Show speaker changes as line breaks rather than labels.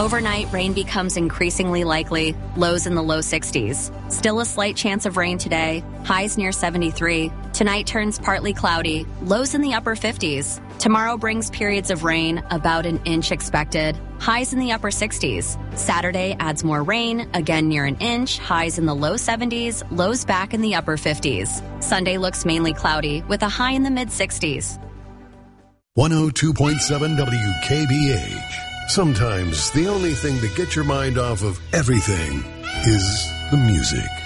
Overnight, rain becomes increasingly likely, lows in the low 60s. Still a slight chance of rain today, highs near 73. Tonight turns partly cloudy, lows in the upper 50s. Tomorrow brings periods of rain, about an inch expected, highs in the upper 60s. Saturday adds more rain, again near an inch, highs in the low 70s, lows back in the upper 50s. Sunday looks mainly cloudy, with a high in the mid 60s.
102.7 WKBH. Sometimes the only thing to get your mind off of everything is the music.